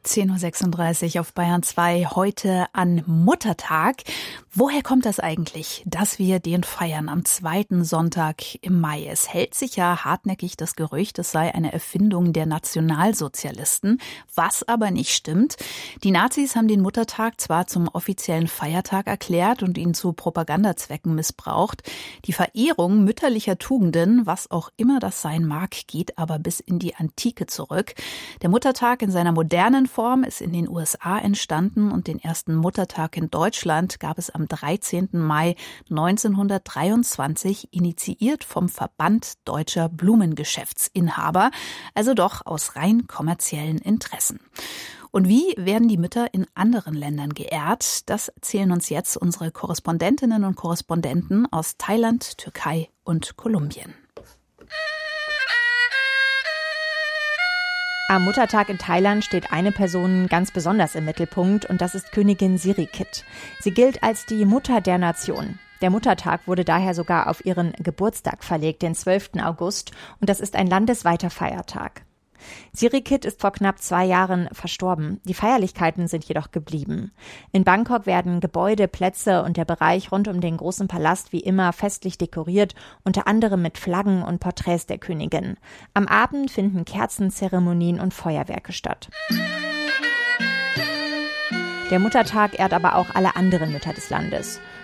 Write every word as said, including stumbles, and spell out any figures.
zehn Uhr sechsunddreißig auf Bayern zwei, heute an Muttertag. Woher kommt das eigentlich, dass wir den feiern am zweiten Sonntag im Mai? Es hält sich ja hartnäckig das Gerücht, es sei eine Erfindung der Nationalsozialisten, was aber nicht stimmt. Die Nazis haben den Muttertag zwar zum offiziellen Feiertag erklärt und ihn zu Propagandazwecken missbraucht. Die Verehrung mütterlicher Tugenden, was auch immer das sein mag, geht aber bis in die Antike zurück. Der Muttertag in seiner modernen Form ist in den U S A entstanden und den ersten Muttertag in Deutschland gab es am dreizehnten Mai neunzehnhundertdreiundzwanzig, initiiert vom Verband Deutscher Blumengeschäftsinhaber, also doch aus rein kommerziellen Interessen. Und wie werden die Mütter in anderen Ländern geehrt? Das erzählen uns jetzt unsere Korrespondentinnen und Korrespondenten aus Thailand, Türkei und Kolumbien. Am Muttertag in Thailand steht eine Person ganz besonders im Mittelpunkt und das ist Königin Sirikit. Sie gilt als die Mutter der Nation. Der Muttertag wurde daher sogar auf ihren Geburtstag verlegt, den zwölften August, und das ist ein landesweiter Feiertag. Sirikit ist vor knapp zwei Jahren verstorben. Die Feierlichkeiten sind jedoch geblieben. In Bangkok werden Gebäude, Plätze und der Bereich rund um den großen Palast wie immer festlich dekoriert, unter anderem mit Flaggen und Porträts der Königin. Am Abend finden Kerzenzeremonien und Feuerwerke statt. Der Muttertag ehrt aber auch alle anderen Mütter des Landes.